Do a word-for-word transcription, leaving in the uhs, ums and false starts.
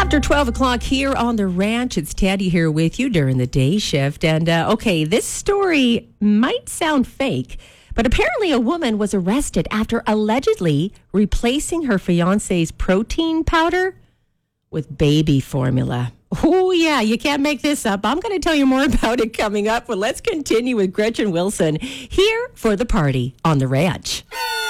After twelve o'clock here on the ranch, it's Teddy here with you during the day shift. And uh, okay, this story might sound fake, but apparently a woman was arrested after allegedly replacing her fiance's protein powder with baby formula. Oh, yeah, you can't make this up. I'm going to tell you more about it coming up, but let's continue with Gretchen Wilson here for the party on the ranch.